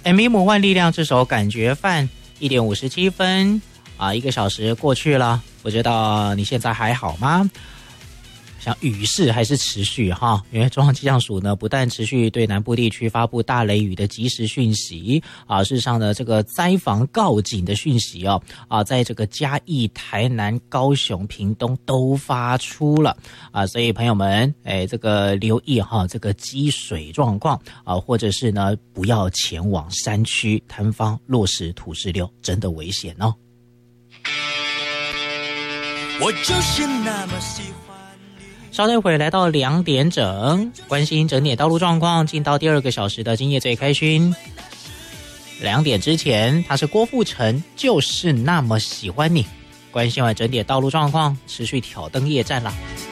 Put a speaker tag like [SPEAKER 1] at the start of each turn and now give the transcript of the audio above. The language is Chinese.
[SPEAKER 1] MV 魔幻力量这首感觉饭1点57分1个小时过去了，不知道你现在还好吗？像雨势还是持续哈，因为中央气象署呢不但持续对南部地区发布大雷雨的即时讯息事实上呢这个灾防告警的讯息在这个嘉义、台南、高雄、屏东都发出了所以朋友们这个留意这个积水状况或者是呢不要前往山区坍方落石土石流，真的危险哦。我就是那么喜欢。稍待会来到2点整，关心整点道路状况，进到第2个小时的今夜最开心。2点之前，他是郭富城，就是那么喜欢你。关心完整点道路状况，持续挑灯夜战啦。